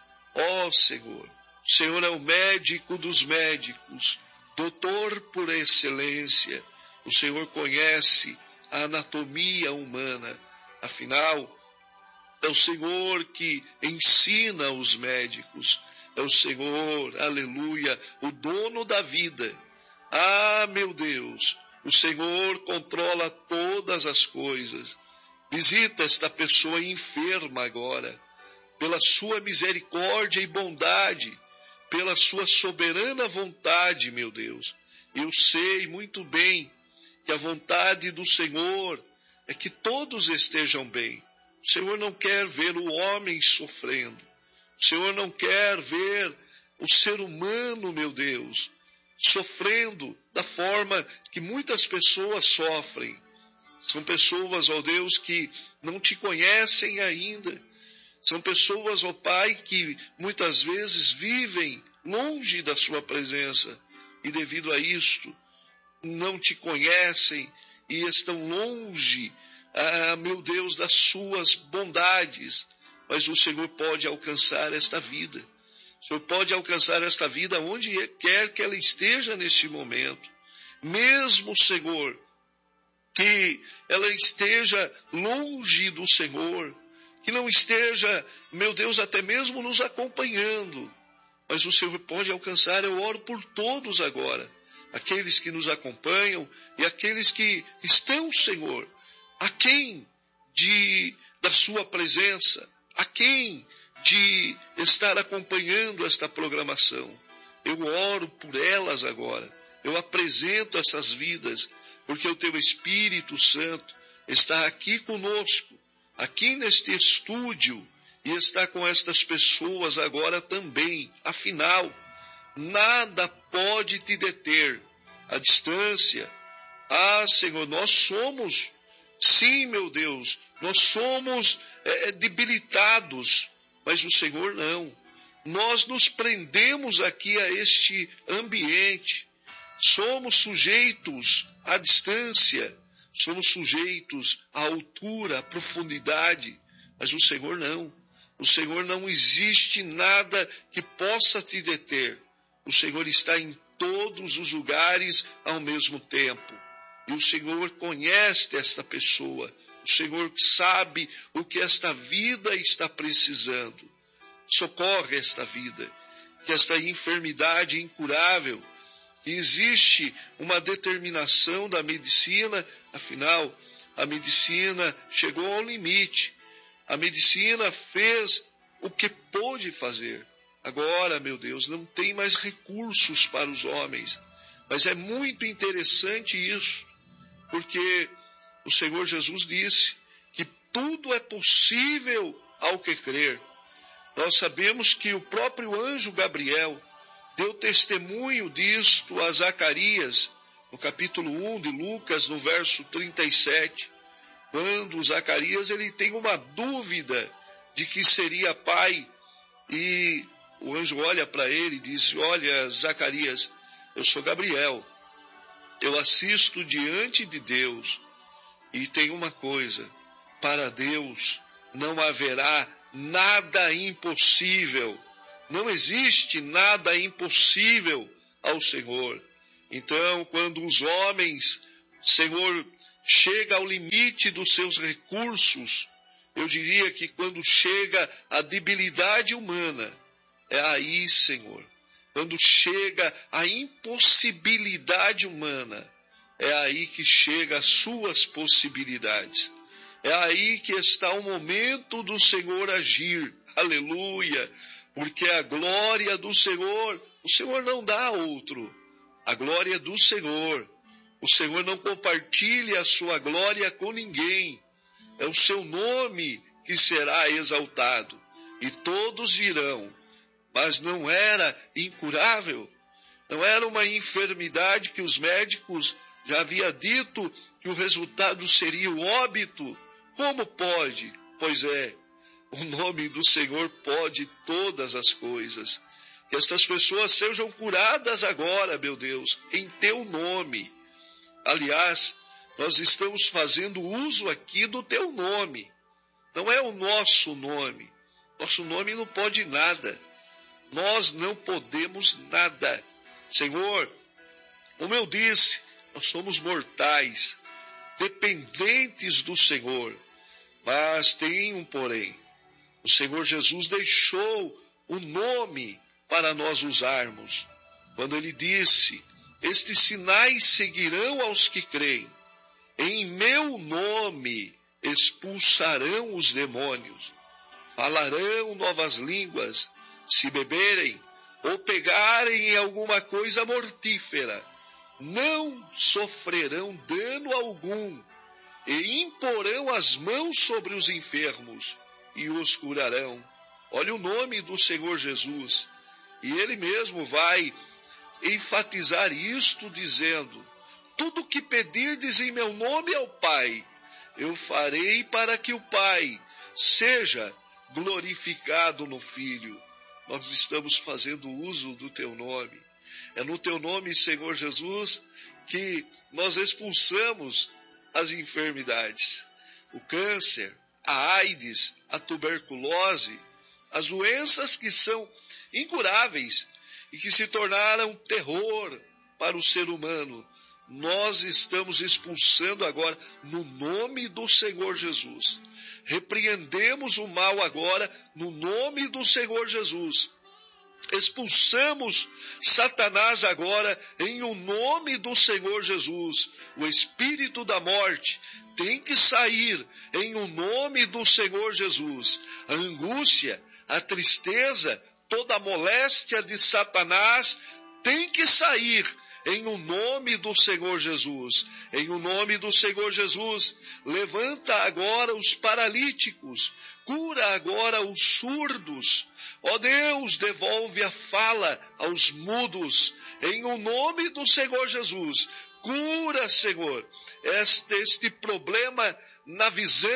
Ó Senhor, o Senhor é o médico dos médicos, doutor por excelência. O Senhor conhece a anatomia humana, afinal, é o Senhor que ensina os médicos, é o Senhor, aleluia, o dono da vida. Ah, meu Deus, o Senhor controla todas as coisas. Visita esta pessoa enferma agora, pela sua misericórdia e bondade, pela sua soberana vontade, meu Deus. Eu sei muito bem que a vontade do Senhor é que todos estejam bem. O Senhor não quer ver o homem sofrendo. O Senhor não quer ver o ser humano, meu Deus, sofrendo da forma que muitas pessoas sofrem. São pessoas, ó Deus, que não te conhecem ainda. São pessoas, ó Pai, que muitas vezes vivem longe da sua presença e devido a isto não te conhecem e estão longe, ah, meu Deus, das suas bondades. Mas o Senhor pode alcançar esta vida. O Senhor pode alcançar esta vida onde quer que ela esteja neste momento. Mesmo, Senhor, que ela esteja longe do Senhor, que não esteja, meu Deus, até mesmo nos acompanhando. Mas o Senhor pode alcançar, eu oro por todos agora, aqueles que nos acompanham e aqueles que estão, Senhor, aquém de, da sua presença, aquém de estar acompanhando esta programação. Eu oro por elas agora, eu apresento essas vidas, porque o Teu Espírito Santo está aqui conosco, aqui neste estúdio, e está com estas pessoas agora também. Afinal, nada pode te deter. A distância, ah, Senhor, nós somos, sim, meu Deus, nós somos é, debilitados, mas o Senhor não. nós nos prendemos aqui a este ambiente, somos sujeitos à distância, somos sujeitos à altura, à profundidade, mas o Senhor não. O Senhor não existe nada que possa te deter. O Senhor está em todos os lugares ao mesmo tempo. E o Senhor conhece esta pessoa. O Senhor sabe o que esta vida está precisando. Socorre esta vida, que esta enfermidade incurável, que existe uma determinação da medicina, afinal, a medicina chegou ao limite. A medicina fez o que pôde fazer. Agora, meu Deus, não tem mais recursos para os homens. Mas é muito interessante isso, porque o Senhor Jesus disse que tudo é possível ao que crer. Nós sabemos que o próprio anjo Gabriel deu testemunho disto a Zacarias, no capítulo um de Lucas, no verso trinta e sete, quando Zacarias ele tem uma dúvida de que seria pai, e o anjo olha para ele e diz: olha, Zacarias, eu sou Gabriel, eu assisto diante de Deus, e tem uma coisa, para Deus não haverá nada impossível, não existe nada impossível ao Senhor. Então, quando os homens, Senhor, chega ao limite dos seus recursos, eu diria que quando chega a debilidade humana, é aí, Senhor, quando chega a impossibilidade humana, é aí que chega as suas possibilidades. É aí que está o momento do Senhor agir. Aleluia! Porque a glória do Senhor, o Senhor não dá a outro. A glória do Senhor. O Senhor não compartilha a sua glória com ninguém. É o seu nome que será exaltado. E todos virão. Mas não era incurável. Não era uma enfermidade que os médicos já haviam dito que o resultado seria o óbito. Como pode? Pois é, o nome do Senhor pode todas as coisas. Que estas pessoas sejam curadas agora, meu Deus, em teu nome. Aliás, nós estamos fazendo uso aqui do teu nome. Não é o nosso nome. Nosso nome não pode nada. Nós não podemos nada. Senhor, como eu disse, nós somos mortais, dependentes do Senhor. Mas tem um porém. O Senhor Jesus deixou o nome para nós usarmos. Quando ele disse: estes sinais seguirão aos que creem. Em meu nome expulsarão os demônios. Falarão novas línguas. Se beberem ou pegarem em alguma coisa mortífera, não sofrerão dano algum. E imporão as mãos sobre os enfermos e os curarão. Olha o nome do Senhor Jesus. E ele mesmo vai enfatizar isto dizendo: tudo que pedirdes em meu nome ao Pai, eu farei para que o Pai seja glorificado no Filho. Nós estamos fazendo uso do teu nome. É no teu nome, Senhor Jesus, que nós expulsamos as enfermidades, o câncer, a AIDS, a tuberculose, as doenças que são incuráveis e que se tornaram terror para o ser humano. Nós estamos expulsando agora no nome do Senhor Jesus. Repreendemos o mal agora no nome do Senhor Jesus. Expulsamos Satanás agora em o nome do Senhor Jesus. O espírito da morte tem que sair em o nome do Senhor Jesus. A angústia, a tristeza, toda a moléstia de Satanás tem que sair em o nome do Senhor Jesus. Em o nome do Senhor Jesus, levanta agora os paralíticos, cura agora os surdos. Ó Deus, devolve a fala aos mudos. Em o nome do Senhor Jesus, cura, Senhor, este, este problema na visão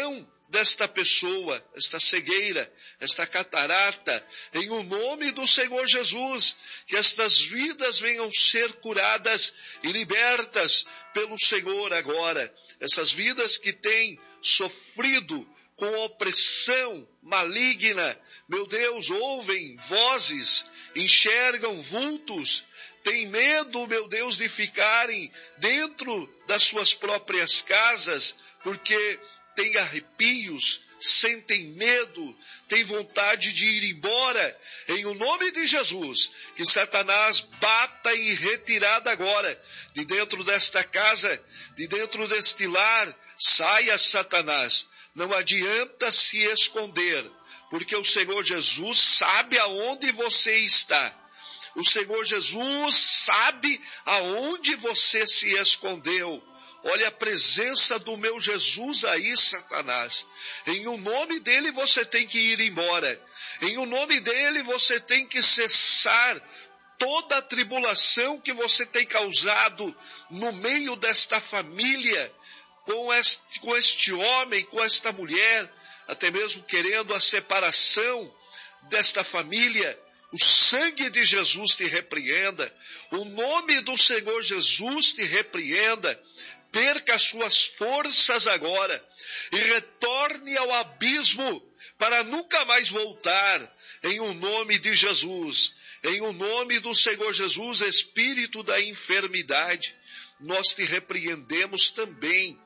desta pessoa, esta cegueira, esta catarata, em o nome do Senhor Jesus, que estas vidas venham ser curadas e libertas pelo Senhor agora. Essas vidas que têm sofrido com opressão maligna, meu Deus, ouvem vozes, enxergam vultos, têm medo, meu Deus, de ficarem dentro das suas próprias casas, porque têm arrepios, sentem medo, têm vontade de ir embora. Em o nome de Jesus, que Satanás bata em retirada agora, de dentro desta casa, de dentro deste lar. Saia, Satanás, não adianta se esconder, porque o Senhor Jesus sabe aonde você está. O Senhor Jesus sabe aonde você se escondeu. Olha a presença do meu Jesus aí, Satanás. Em o nome dele você tem que ir embora. Em o nome dele você tem que cessar toda a tribulação que você tem causado no meio desta família, com este, com este homem, com esta mulher, até mesmo querendo a separação desta família. O sangue de Jesus te repreenda. O nome do Senhor Jesus te repreenda. Perca as suas forças agora e retorne ao abismo para nunca mais voltar, em o nome de Jesus. Em o nome do Senhor Jesus, espírito da enfermidade, nós te repreendemos também,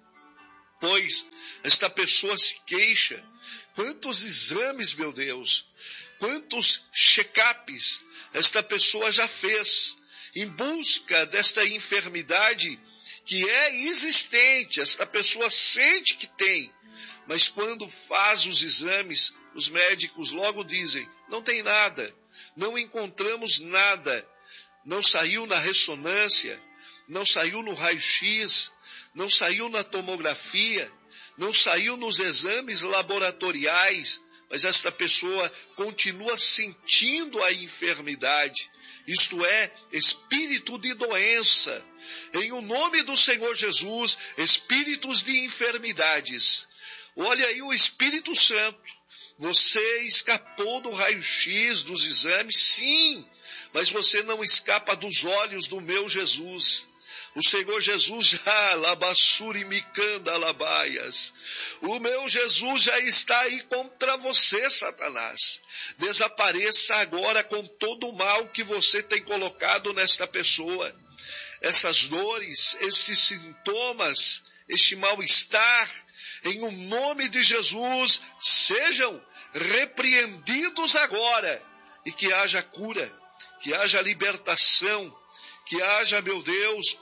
pois esta pessoa se queixa. Quantos exames, meu Deus, quantos check-ups esta pessoa já fez em busca desta enfermidade que é existente, esta pessoa sente que tem, mas quando faz os exames, os médicos logo dizem, não tem nada, não encontramos nada, não saiu na ressonância, não saiu no raio-x, não saiu na tomografia, não saiu nos exames laboratoriais, mas esta pessoa continua sentindo a enfermidade, isto é, espírito de doença. Em o nome do Senhor Jesus, espíritos de enfermidades. Olha aí o Espírito Santo. Você escapou do raio-x, dos exames, sim, mas você não escapa dos olhos do meu Jesus. O Senhor Jesus já, labassuri micanda labaias. O meu Jesus já está aí contra você, Satanás. Desapareça agora com todo o mal que você tem colocado nesta pessoa. Essas dores, esses sintomas, este mal-estar, em o nome de Jesus, sejam repreendidos agora. E que haja cura, que haja libertação, que haja, meu Deus,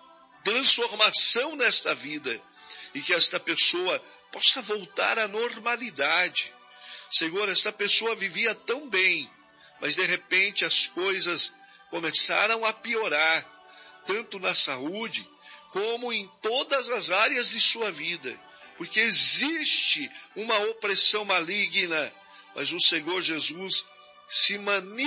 transformação nesta vida. E que esta pessoa possa voltar à normalidade. Senhor, esta pessoa vivia tão bem, mas de repente as coisas começaram a piorar, tanto na saúde, como em todas as áreas de sua vida, porque existe uma opressão maligna, mas o Senhor Jesus se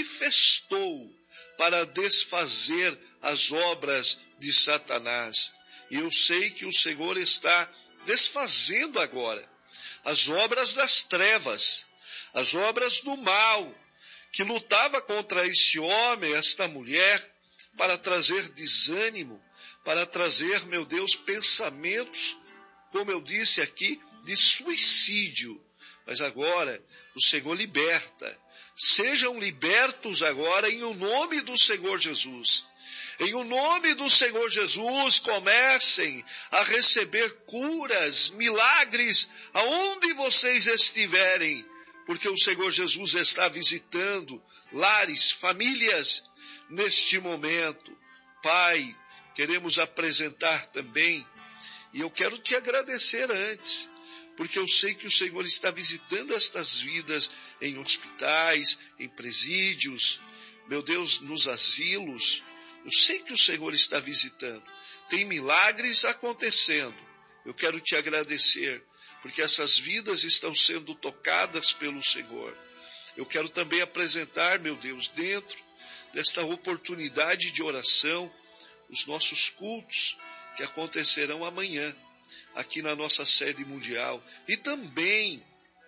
manifestou para desfazer as obras de Satanás. E eu sei que o Senhor está desfazendo agora as obras das trevas, as obras do mal, que lutava contra este homem, esta mulher, para trazer desânimo, para trazer, meu Deus, pensamentos, como eu disse aqui, de suicídio. Mas agora o Senhor liberta. Sejam libertos agora em o nome do Senhor Jesus. Em o nome do Senhor Jesus, comecem a receber curas, milagres, aonde vocês estiverem, porque o Senhor Jesus está visitando lares, famílias, neste momento. Pai, queremos apresentar também, e eu quero te agradecer antes, porque eu sei que o Senhor está visitando estas vidas em hospitais, em presídios, meu Deus, nos asilos. Eu sei que o Senhor está visitando. Tem milagres acontecendo. Eu quero te agradecer, porque essas vidas estão sendo tocadas pelo Senhor. Eu quero também apresentar, meu Deus, dentro desta oportunidade de oração, os nossos cultos que acontecerão amanhã. aqui na nossa sede mundial e também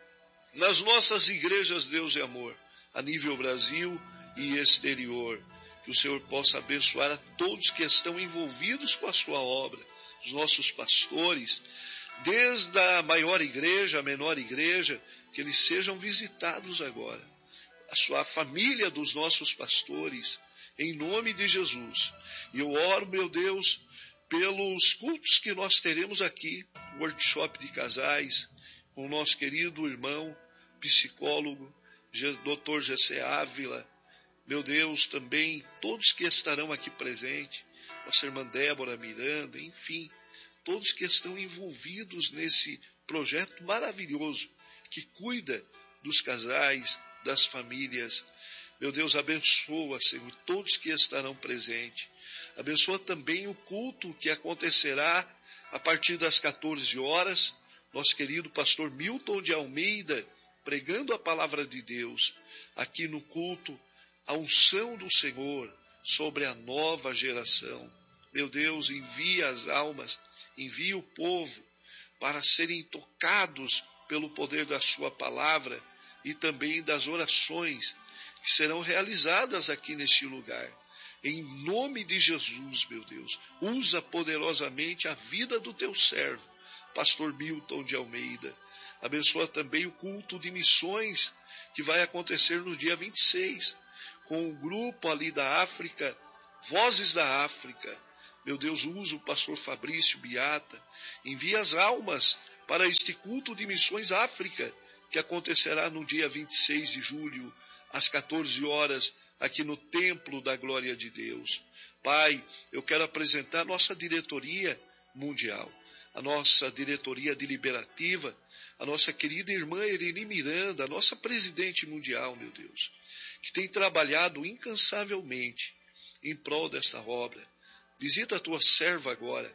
nas nossas igrejas Deus e Amor, a nível Brasil e exterior. Que o Senhor possa abençoar a todos que estão envolvidos com a sua obra, os nossos pastores, desde a maior igreja, a menor igreja, que eles sejam visitados agora. A sua família dos nossos pastores, em nome de Jesus. E eu oro, meu Deus, pelos cultos que nós teremos aqui, workshop de casais, com o nosso querido irmão, psicólogo, doutor Gessé Ávila, meu Deus, também todos que estarão aqui presentes, nossa irmã Débora Miranda, enfim, todos que estão envolvidos nesse projeto maravilhoso, que cuida dos casais, das famílias. Meu Deus, abençoa, Senhor, todos que estarão presentes. Abençoa também o culto que acontecerá a partir das quatorze horas. Nosso querido pastor Milton de Almeida, pregando a palavra de Deus, aqui no culto, a unção do Senhor sobre a nova geração. Meu Deus, envia as almas, envia o povo para serem tocados pelo poder da sua palavra e também das orações que serão realizadas aqui neste lugar. Em nome de Jesus, meu Deus, usa poderosamente a vida do teu servo, pastor Milton de Almeida. Abençoa também o culto de missões que vai acontecer no dia vinte e seis, com o grupo ali da África, Vozes da África. Meu Deus, usa o pastor Fabrício Biata, envia as almas para este culto de missões África, que acontecerá no dia vinte e seis de julho, às quatorze horas, aqui no Templo da Glória de Deus. Pai, eu quero apresentar a nossa diretoria mundial, a nossa diretoria deliberativa, a nossa querida irmã Irene Miranda, a nossa presidente mundial, meu Deus, que tem trabalhado incansavelmente em prol desta obra. Visita a tua serva agora,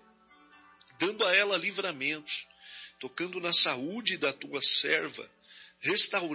dando a ela livramentos, tocando na saúde da tua serva, restaurando